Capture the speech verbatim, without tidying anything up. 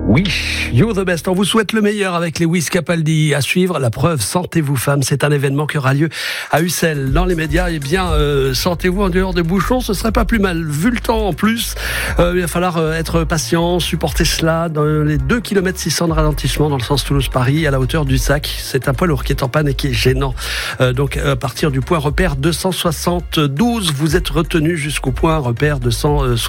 Wish, you're the best. On vous souhaite le meilleur avec les Wish Capaldi. À suivre, la preuve Sentez-vous femme. C'est un événement qui aura lieu à Ussel. Dans les médias, eh bien, euh, sentez-vous en dehors de bouchons, ce serait pas plus mal. Vu le temps en plus, euh, il va falloir euh, être patient, supporter cela. Dans les deux kilomètres six cents de ralentissement dans le sens Toulouse-Paris, à la hauteur du Sac. C'est un poids lourd qui est en panne et qui est gênant. Euh, donc, à partir du point repère deux cent soixante-douze, vous êtes retenu jusqu'au point repère deux cent soixante-douze.